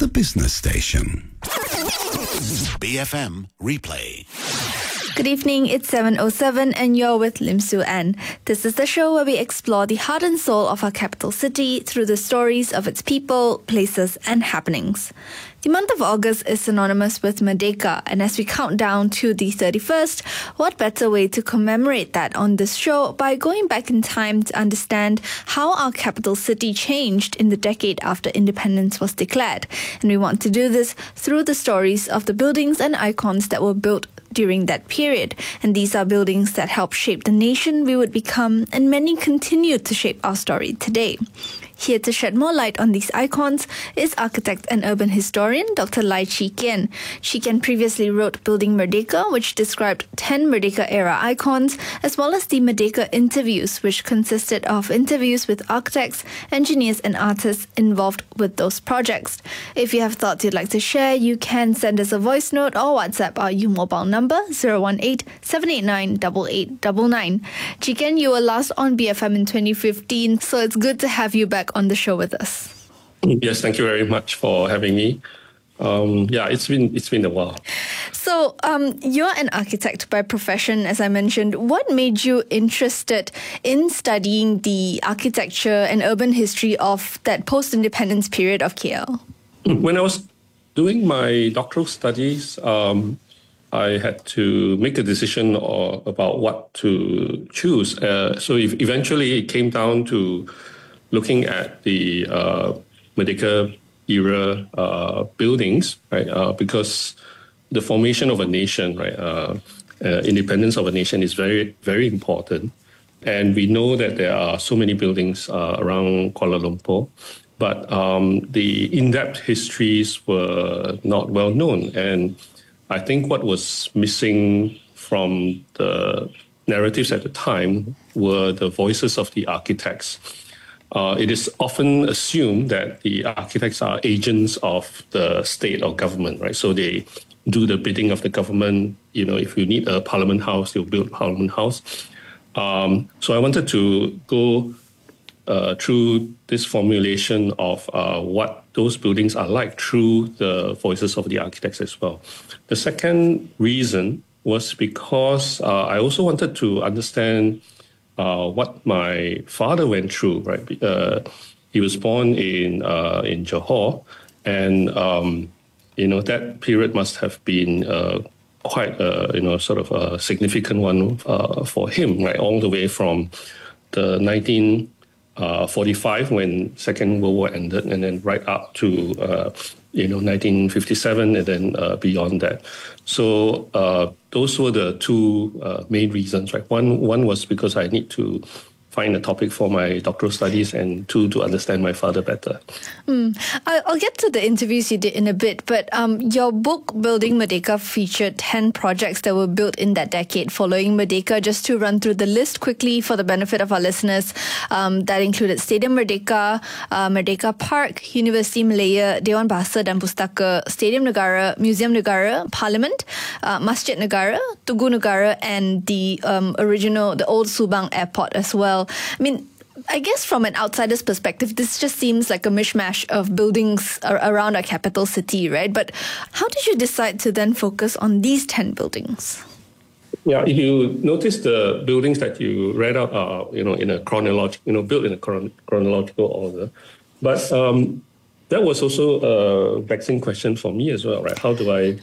the business station. BFM Replay. Good evening, it's 7:07 and you're with Lim Su An. This is the show where we explore the heart and soul of our capital city through the stories of its people, places and happenings. The month of August is synonymous with Merdeka, and as we count down to the 31st, what better way to commemorate that on this show by going back in time to understand how our capital city changed in the decade after independence was declared. And we want to do this through the stories of the buildings and icons that were built during that period. And these are buildings that helped shape the nation we would become, and many continue to shape our story today. Here to shed more light on these icons is architect and urban historian Dr. Lai Chi Kian. Chi Kian previously wrote Building Merdeka, which described 10 Merdeka-era icons, as well as the Merdeka Interviews, which consisted of interviews with architects, engineers and artists involved with those projects. If you have thoughts you'd like to share, you can send us a voice note or WhatsApp our U Mobile number 018-789-8899. Chi Kian, you were last on BFM in 2015, so it's good to have you back on the show with us. Yes, thank you very much for having me. It's been a while. So, you're an architect by profession, as I mentioned. What made you interested in studying the architecture and urban history of that post-independence period of KL? When I was doing my doctoral studies, I had to make a decision about what to choose. So eventually it came down to looking at the Merdeka era buildings, right? Because the formation of a nation, right, independence of a nation is very, very important. And we know that there are so many buildings around Kuala Lumpur, but the in-depth histories were not well known. And I think what was missing from the narratives at the time were the voices of the architects. It is often assumed that the architects are agents of the state or government, right? So they do the bidding of the government. You know, if you need a parliament house, they'll build parliament house. So I wanted to go through this formulation of what those buildings are like through the voices of the architects as well. The second reason was because I also wanted to understand what my father went through, right? He was born in Johor, and that period must have been quite sort of a significant one for him, right? All the way from the 1945 when Second World War ended, and then right up to 1957, and then beyond that. So those were the two main reasons, right? One was because I need to find a topic for my doctoral studies, and two, to understand my father better. I'll get to the interviews you did in a bit, but your book, Building Merdeka, featured 10 projects that were built in that decade following Merdeka. Just to run through the list quickly for the benefit of our listeners, that included Stadium Merdeka, Merdeka Park, University Malaya, Dewan Bahasa dan Pustaka, Stadium Negara, Museum Negara, Parliament, Masjid Negara, Tugu Negara, and the old Subang Airport as well. I mean, I guess from an outsider's perspective, this just seems like a mishmash of buildings around our capital city, right? But how did you decide to then focus on these 10 buildings? Yeah, if you notice, the buildings that you read out are, in a chronological, built in a chronological order. But that was also a vexing question for me as well, right? How do I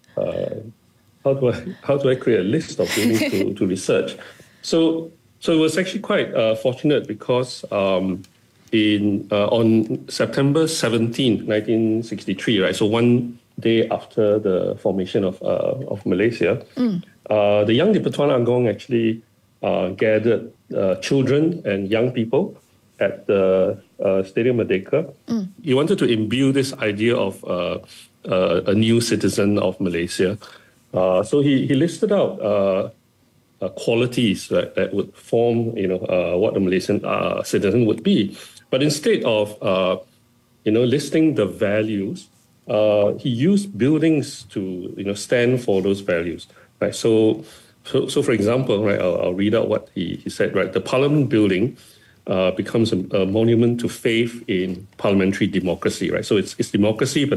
create a list of buildings to research? So it was actually quite fortunate because on September 17th, 1963, right? So one day after the formation of Malaysia, the young di-Pertuan Agong actually gathered children and young people at the Stadium Merdeka. He wanted to imbue this idea of a new citizen of Malaysia. So he listed out qualities that would form, what a Malaysian citizen would be. But instead of, listing the values, he used buildings to, stand for those values. Right. So for example, right, I'll read out what he said. Right, the Parliament building becomes a monument to faith in parliamentary democracy. Right, so it's democracy, but